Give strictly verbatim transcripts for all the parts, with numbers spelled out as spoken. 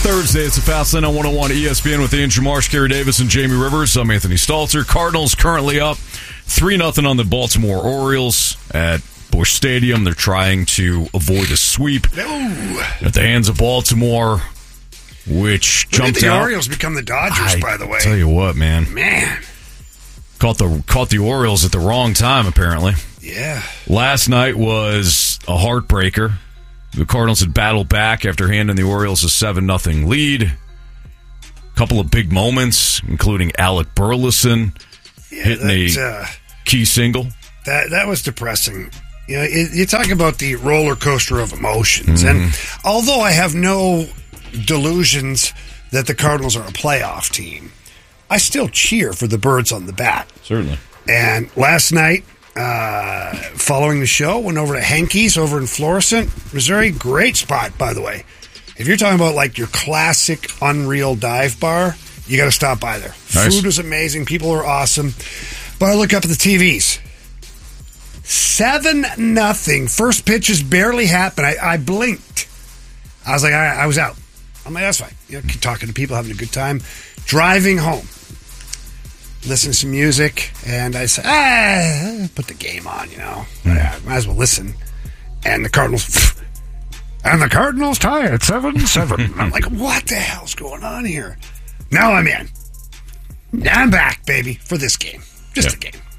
Thursday, it's a Fast Lane on one oh one E S P N with Andrew Marsh, Kerry Davis, and Jamie Rivers. I'm Anthony Stalter. Cardinals currently up three nothing on the Baltimore Orioles at Busch Stadium. They're trying to avoid a sweep no. at the hands of Baltimore, which when jumped did the out. Orioles become the Dodgers, I by the way? Tell you what, man. Man. Caught the, caught the Orioles at the wrong time, apparently. Yeah. Last night was a heartbreaker. The Cardinals had battled back after handing the Orioles a seven nothing lead. A couple of big moments, including Alec Burleson yeah, hitting a uh, key single. That that was depressing. You know, it, you talk about the roller coaster of emotions. Mm-hmm. And although I have no delusions that the Cardinals are a playoff team, I still cheer for the birds on the bat. Certainly. And last night, Uh, following the show, went over to Henke's over in Florissant, Missouri. Great spot, by the way. If you're talking about like your classic Unreal dive bar, you got to stop by there. Nice. Food was amazing. People are awesome. But I look up at the T Vs. Seven nothing. First pitch has barely happened. I, I blinked. I was like, I, I was out. I'm like, that's fine. You know, keep talking to people, having a good time. Driving home. Listen to some music, and I said, ah, put the game on, you know. Yeah, might as well listen. And the Cardinals, and the Cardinals tie at seven seven. I'm like, what the hell's going on here? Now I'm in. Now I'm back, baby, for this game. Just yeah. a game.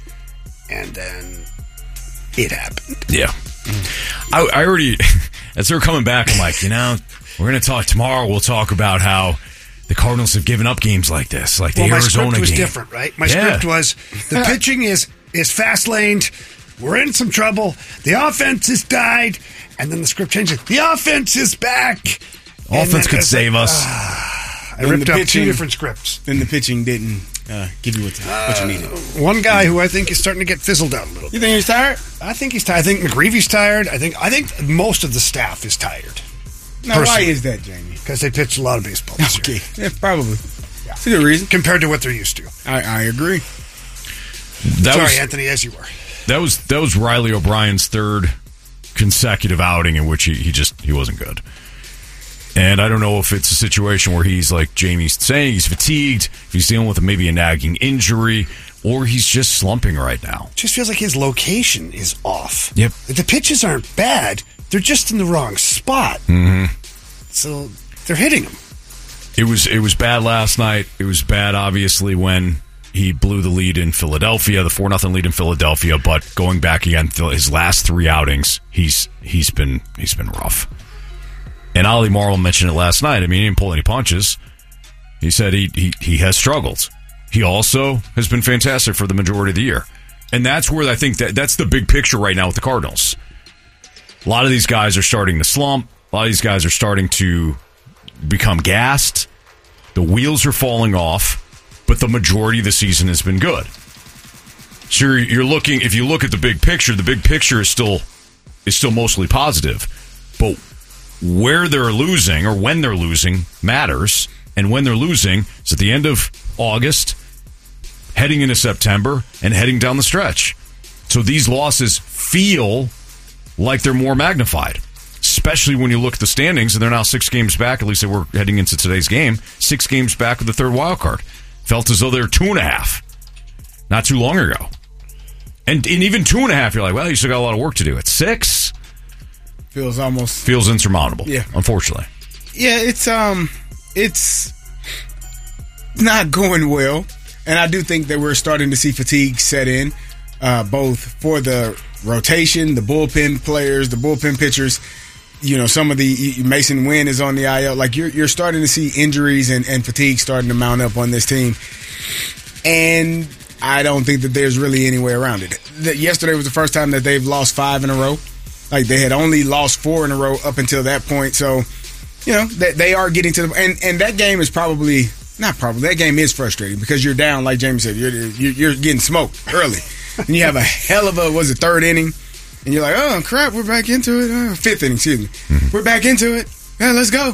And then it happened. Yeah. Mm. I, I already, as they were coming back, I'm like, you know, we're going to talk tomorrow. We'll talk about how the Cardinals have given up games like this, like the well, Arizona game. My script was different, right? My yeah. script was the pitching is is fast-laned. We're in some trouble. The offense has died. And then the script changes. The offense is back. Offense could save like, us. Uh, I ripped up pitching, two different scripts. Then the pitching didn't uh, give you what, the, uh, what you needed. One guy who I think is starting to get fizzled out a little bit. You think he's tired? I think he's tired. I think McGreevy's tired. I think I think most of the staff is tired. Now, personally. Why is that, Jamie? Because they pitched a lot of baseball this okay. year. Yeah, probably. Yeah. It's a good reason. Compared to what they're used to. I, I agree. That Sorry, was, Anthony, as you were. That was that was Riley O'Brien's third consecutive outing in which he, he just he wasn't good. And I don't know if it's a situation where he's like Jamie's saying, he's fatigued, if he's dealing with maybe a nagging injury, or he's just slumping right now. It just feels like his location is off. Yep. The pitches aren't bad. They're just in the wrong spot. Mm-hmm. So they're hitting him. It was it was bad last night. It was bad, obviously, when he blew the lead in Philadelphia, the four nothing lead in Philadelphia. But going back again, his last three outings, he's he's been he's been rough. And Ollie Marwell mentioned it last night. I mean, he didn't pull any punches. He said he he he has struggled. He also has been fantastic for the majority of the year, and that's where I think that that's the big picture right now with the Cardinals. A lot of these guys are starting to slump. A lot of these guys are starting to become gassed. The wheels are falling off, but the majority of the season has been good. So you're, you're looking, if you look at the big picture, the big picture is still is still mostly positive. But where they're losing or when they're losing matters. And when they're losing is at the end of August, heading into September, and heading down the stretch. So these losses feel like they're more magnified, especially when you look at the standings, and they're now six games back, at least they were heading into today's game, six games back with the third wild card. Felt as though they were two and a half not too long ago. And, and even two and a half, you're like, well, you still got a lot of work to do. At six, feels almost... Feels insurmountable, yeah. Unfortunately. Yeah, it's, um, it's not going well, and I do think that we're starting to see fatigue set in, uh, both for the rotation, the bullpen players, the bullpen pitchers. You know, some of the Mason Wynn is on the I L. Like you're, you're starting to see injuries and, and fatigue starting to mount up on this team, and I don't think that there's really any way around it. The, yesterday was the first time that they've lost five in a row. Like they had only lost four in a row up until that point. So, you know, they, they are getting to the and and that game is probably not probably that game is frustrating because you're down, like Jamie said, you're you're, you're getting smoked early. And you have a hell of a, was it third inning? And you're like, oh, crap, we're back into it. Oh, fifth inning, excuse me. Mm-hmm. We're back into it. Yeah, let's go.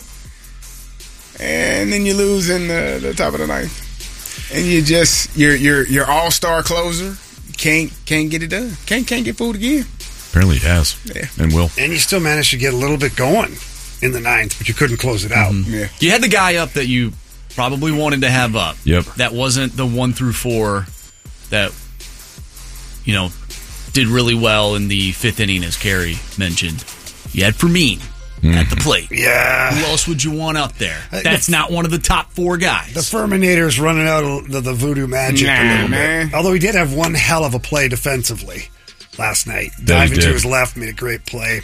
And then you lose in the, the top of the ninth. And you just, your your your all-star closer can't can't get it done. Can't can't get fooled again. Apparently he has. Yeah. And will. And you still managed to get a little bit going in the ninth, but you couldn't close it out. Mm-hmm. Yeah. You had the guy up that you probably wanted to have up. Yep. That wasn't the one through four that, you know, did really well in the fifth inning, as Carey mentioned. You had Fermin mm-hmm. at the plate. Yeah. Who else would you want up there? That's not one of the top four guys. The Ferminator's running out of the, the voodoo magic Nah, a little man. bit. Although he did have one hell of a play defensively last night. That he Diving to did. his left, made a great play.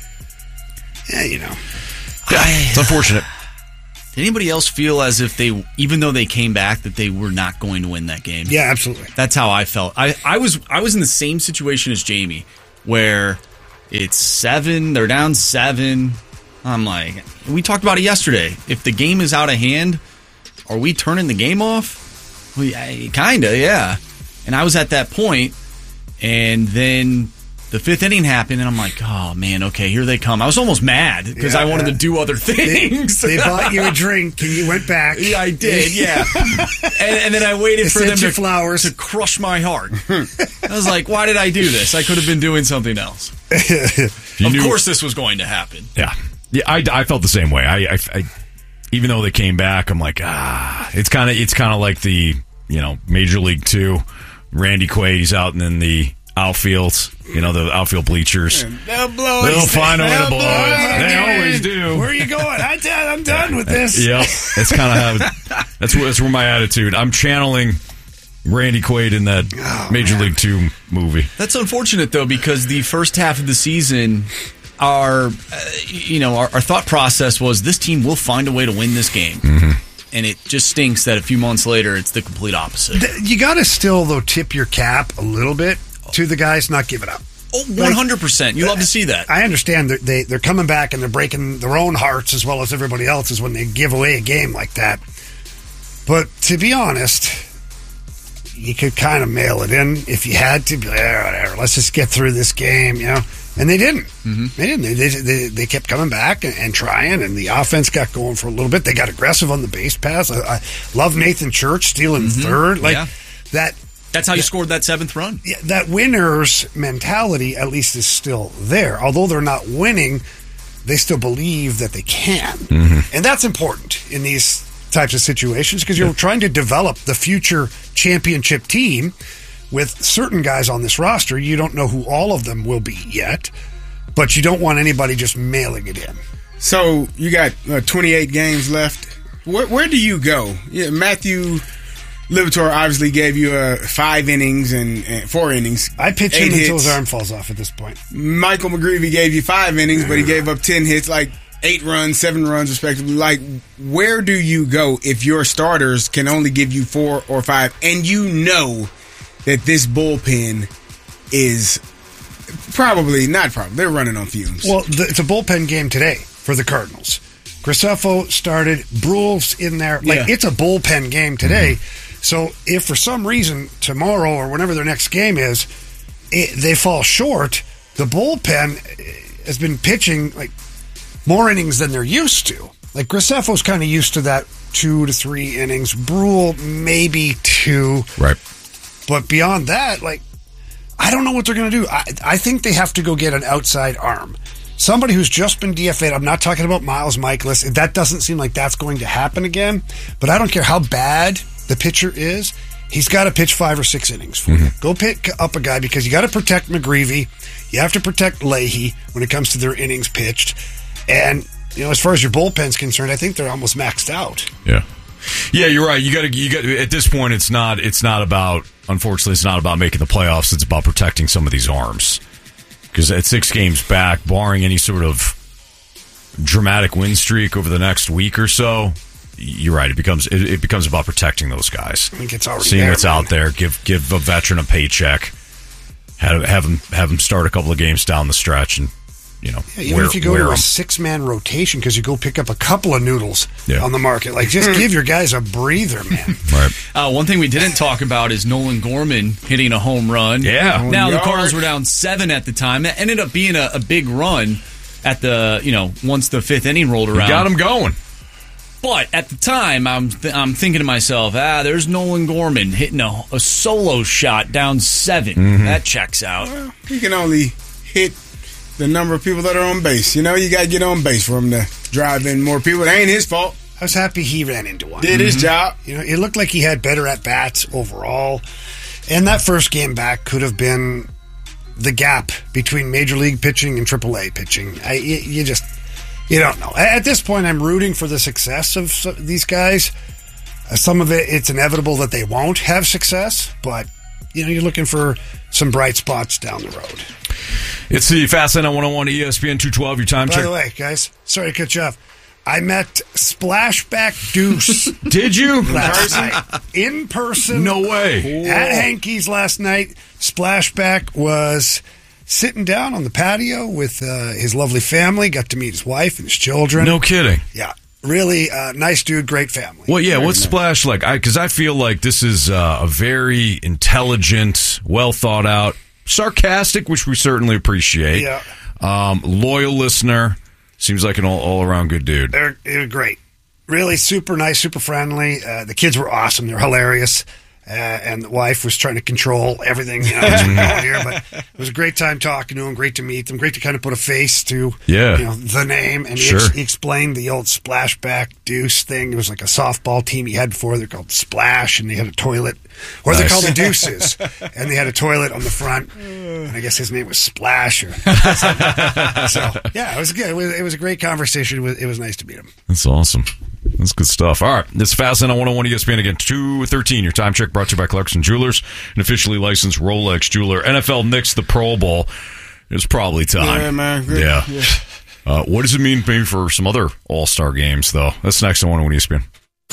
Yeah, you know. Yeah, it's unfortunate. Did anybody else feel as if they, even though they came back, that they were not going to win that game? Yeah, absolutely. That's how I felt. I, I was I was in the same situation as Jamie, where it's seven, they're down seven. I'm like, we talked about it yesterday. If the game is out of hand, are we turning the game off? We kind of, yeah. And I was at that point, and then the fifth inning happened, and I'm like, oh, man, okay, here they come. I was almost mad because Yeah, I wanted yeah. to do other things. They, they bought you a drink and you went back. Yeah, I did, yeah. and, and then I waited They for sent them you to, flowers. to crush my heart. I was like, why did I do this? I could have been doing something else. You of knew- course this was going to happen. Yeah, yeah. I, I felt the same way. I, I, I even though they came back, I'm like, ah, it's kind of it's kind of like the you know Major League Two, Randy Quaid. He's out in the outfield, you know, the outfield bleachers. They'll blow They'll it. find a way to They'll blow it. They always do. Where are you going? I did, I'm done with this. Yep, that's kind of how. That's where, that's where my attitude. I'm channeling Randy Quaid in that Oh, Major man. League Two movie. That's unfortunate, though, because the first half of the season, our, uh, you know, our, our thought process was this team will find a way to win this game. Mm-hmm. And it just stinks that a few months later, it's the complete opposite. Th- You got to still, though, tip your cap a little bit to the guys, not give it up. Oh, one hundred percent. You love to see that. I understand that they, they're coming back and they're breaking their own hearts as well as everybody else's when they give away a game like that. But to be honest, you could kind of mail it in if you had to. Be like, "Eh, whatever, let's just get through this game, you know. And they didn't. Mm-hmm. They didn't. They, they, they, they kept coming back and, and trying, and the offense got going for a little bit. They got aggressive on the base pass. I, I love Nathan Church stealing Mm-hmm. third. Like Yeah. that. That's how you scored that seventh run. Yeah, that winner's mentality at least is still there. Although they're not winning, they still believe that they can. Mm-hmm. And that's important in these types of situations because you're yeah. trying to develop the future championship team with certain guys on this roster. You don't know who all of them will be yet, but you don't want anybody just mailing it in. So you got uh, twenty-eight games left. Where, where do you go? Yeah, Matthew Liberatore obviously gave you uh, five innings and, and four innings. I pitch him eight until hits. his arm falls off at this point. Michael McGreevy gave you five innings, but he gave up ten hits, like eight runs, seven runs, respectively. Like, where do you go if your starters can only give you four or five, and you know that this bullpen is probably, not probably, they're running on fumes? Well, the, it's a bullpen game today for the Cardinals. Graceffo started, Brule's in there. Like, Yeah. it's a bullpen game today. Mm-hmm. So if for some reason tomorrow or whenever their next game is, it, they fall short, the bullpen has been pitching like more innings than they're used to. Like Graceffo's kind of used to that two to three innings. Brule maybe two. Right. But beyond that, like, I don't know what they're going to do. I, I think they have to go get an outside arm. Somebody who's just been D F A'd. I'm not talking about Miles Michaelis. That doesn't seem like that's going to happen again. But I don't care how bad the pitcher is. He's got to pitch five or six innings for Mm-hmm. you. Go pick up a guy because you got to protect McGreevy. You have to protect Leahy when it comes to their innings pitched. And, you know, as far as your bullpen's concerned, I think they're almost maxed out. Yeah. Yeah, you're right. You got to. You got at this point. It's not. It's not about. Unfortunately, it's not about making the playoffs. It's about protecting some of these arms. Because at six games back, barring any sort of dramatic win streak over the next week or so, you're right. It becomes it, it becomes about protecting those guys. I think it's already seeing there, what's man. out there. Give give a veteran a paycheck. Have have him have him start a couple of games down the stretch, and you know, Yeah, even wear, if you go wear to a 'em. six-man rotation because you go pick up a couple of noodles Yeah. on the market. Like, just give your guys a breather, man. Right. Uh, one thing we didn't talk about is Nolan Gorman hitting a home run. Yeah. Now the Yard. Cardinals were down seven at the time. That ended up being a, a big run at the, you know, once the fifth inning rolled around. Got him going. But at the time, I'm th- I'm thinking to myself, ah, there's Nolan Gorman hitting a, a solo shot down seven. Mm-hmm. That checks out. Well, he can only hit the number of people that are on base. You know, you got to get on base for him to drive in more people. It ain't his fault. I was happy he ran into one. Did his job. You know, it looked like he had better at-bats overall. And that first game back could have been the gap between Major League pitching and triple A pitching. I, you, you just, you don't know. At this point, I'm rooting for the success of these guys. Uh, some of it, it's inevitable that they won't have success, but, you know, you're looking for some bright spots down the road. It's the Fast Lane on one oh one E S P N two twelve, your time By check. the way, guys, sorry to cut you off. I met Splashback Deuce. Did you? Last night. In person. No way. At Hankey's last night. Splashback was sitting down on the patio with uh, his lovely family. Got to meet his wife and his children. No kidding. Yeah. Really uh, nice dude, great family. Well, yeah, Very what's nice. Splash like? Because I, I feel like this is uh, a very intelligent, well thought out, sarcastic, which we certainly appreciate. Yeah. Um, loyal listener. Seems like an all, all around good dude. They're, they're great. Really super nice, super friendly. Uh, the kids were awesome. They're hilarious. Uh, and the wife was trying to control everything, you know, as we're going here. But it was a great time talking to him. Great to meet them. Great to kind of put a face to, yeah. you know, the name. And he, Sure. ex- he explained the old Splashback Deuce thing. It was like a softball team he had before. They're called Splash, and they had a toilet. Or they're Nice. called the Deuces. And they had a toilet on the front. And I guess his name was Splash. Or so, yeah, it was good. It was, it was a great conversation. It was, it was nice to meet him. That's awesome. That's good stuff. All right. This is Fast Lane on one oh one E S P N again. two thirteen. Your time check brought to you by Clarkson Jewelers, an officially licensed Rolex jeweler. N F L Knicks, the Pro Bowl. It's probably time. Yeah, man. Good. Yeah. Yeah. Uh, what does it mean maybe for some other All-Star games, though? That's next on one oh one E S P N.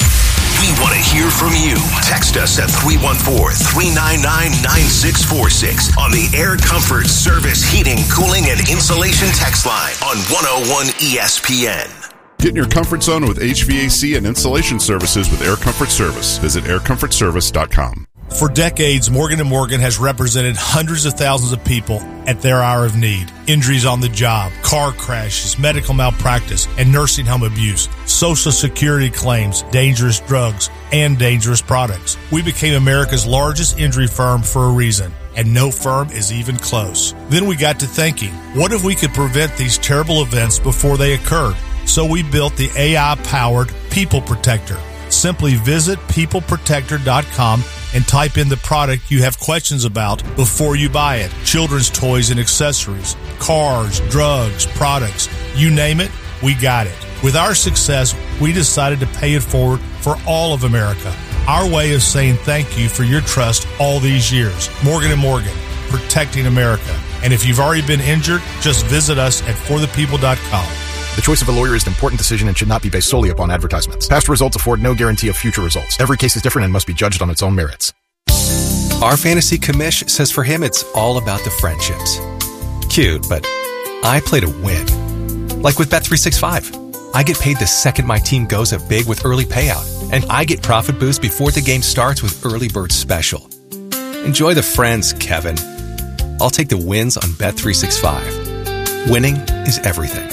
We want to hear from you. Text us at three one four, three nine nine, nine six four six on the Air Comfort Service Heating, Cooling, and Insulation text line on one oh one E S P N. Get in your comfort zone with H V A C and insulation services with Air Comfort Service. Visit air comfort service dot com. For decades, Morgan and Morgan has represented hundreds of thousands of people at their hour of need. Injuries on the job, car crashes, medical malpractice, and nursing home abuse, Social Security claims, dangerous drugs, and dangerous products. We became America's largest injury firm for a reason, and no firm is even close. Then we got to thinking, what if we could prevent these terrible events before they occurred? So we built the A I-powered People Protector. Simply visit people protector dot com and type in the product you have questions about before you buy it. Children's toys and accessories, cars, drugs, products, you name it, we got it. With our success, we decided to pay it forward for all of America. Our way of saying thank you for your trust all these years. Morgan and Morgan, protecting America. And if you've already been injured, just visit us at for the people dot com. The choice of a lawyer is an important decision and should not be based solely upon advertisements. Past results afford no guarantee of future results. Every case is different and must be judged on its own merits. Our fantasy commish says for him it's all about the friendships. Cute, but I play to win. Like with Bet three sixty-five. I get paid the second my team goes up big with early payout, and I get profit boost before the game starts with Early Bird Special. Enjoy the friends, Kevin. I'll take the wins on Bet three sixty-five. Winning is everything.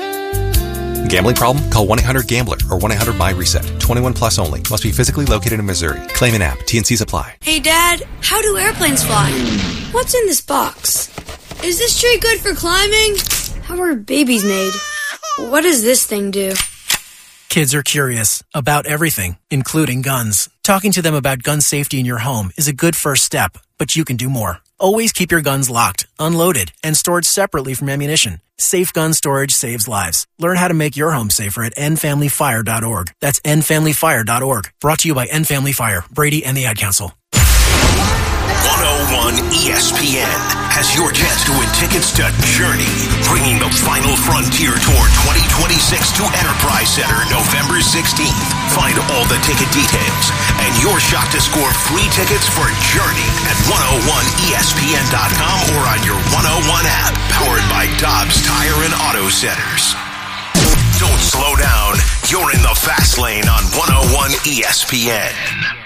Gambling problem? Call one eight hundred gambler or one eight hundred my reset. twenty-one plus only. Must be physically located in Missouri. Claim an app. T N Cs apply. Hey, Dad, how do airplanes fly? What's in this box? Is this tree good for climbing? How are babies made? What does this thing do? Kids are curious about everything, including guns. Talking to them about gun safety in your home is a good first step, but you can do more. Always keep your guns locked, unloaded, and stored separately from ammunition. Safe gun storage saves lives. Learn how to make your home safer at end family fire dot org. That's end family fire dot org. Brought to you by End Family Fire, Brady, and the Ad Council. one oh one E S P N has your chance to win tickets to Journey, bringing the final frontier tour twenty twenty-six to Enterprise Center November sixteenth. Find all the ticket details and your shot to score free tickets for Journey at one oh one E S P N dot com or on your one oh one app, powered by Dobbs Tire and Auto Centers. Don't slow down. You're in the fast lane on one oh one E S P N.